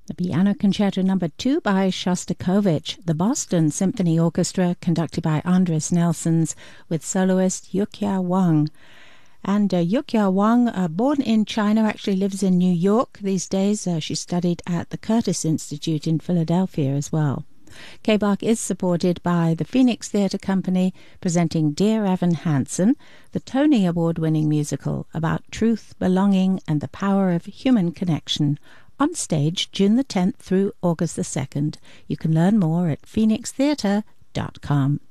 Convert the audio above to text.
The Piano Concerto No. 2 by Shostakovich, the Boston Symphony Orchestra, conducted by Andres Nelsons, with soloist Yukia Wang. And Yukia Wang, born in China, actually lives in New York these days. She studied at the Curtis Institute in Philadelphia as well. K-Bach is supported by the Phoenix Theatre Company, presenting Dear Evan Hansen, the Tony Award-winning musical about truth, belonging, and the power of human connection, on stage June the 10th through August the 2nd. You can learn more at phoenixtheatre.com.